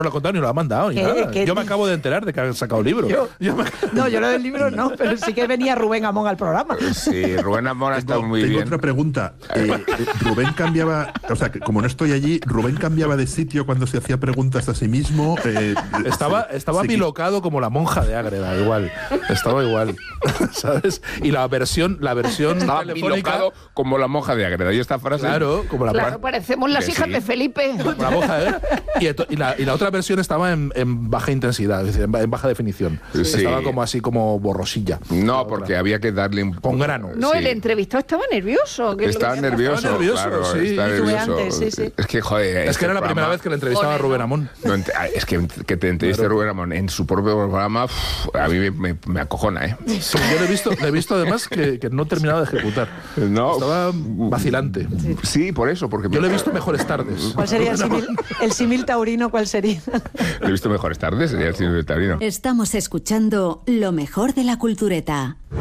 lo ha contado ni lo ha mandado ni nada. Yo me acabo de enterar de que han sacado libro. No, yo lo del libro no, pero sí que venía Rubén Amón al programa. Sí, Rubén Amón ha estado muy tengo bien. Otra pregunta. Rubén cambiaba, o sea, que como no estoy allí, Rubén cambiaba de sitio cuando se hacía preguntas a sí mismo. Estaba bilocado como la monja de Ágreda, igual. Estaba igual, ¿sabes? Y la versión estaba telefónica, bilocado como la monja de Ágreda. Y esta frase... Claro, como la Claro, parecemos las hijas de Felipe. la monja de Ágreda. Y la otra versión estaba en baja intensidad, es decir, en baja definición. Sí. Estaba como así, como borrosilla. No, porque había que darle un... Con grano. No, Sí. el entrevistado estaba nervioso. Estaba nervioso, claro, sí. está nervioso. Antes, sí. Es que, joder... Es que era la primera vez que le entrevistaba a Rubén Amón. No, es que te entreviste a Rubén Amón en su propio programa, a mí me acojona, ¿eh? Sí, yo le he visto además que no terminaba de ejecutar. No. Estaba vacilante. Sí, por eso, porque... Yo le he visto Mejores Tardes. ¿Cuál sería el símil taurino? ¿Cuál sería? Le he visto Mejores Tardes, sería el cine de Taurino. Estamos escuchando lo mejor de la cultureta.